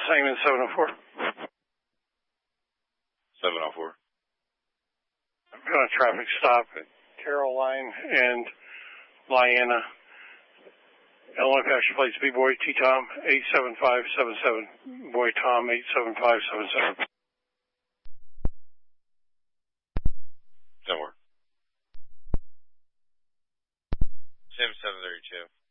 Sangamon 704. 704. I'm going to traffic stop at Caroline and Lyanna. Illinois Passenger Plates B-Boy T-Tom 87577. Boy Tom 87577. Don't worry. Sim 732.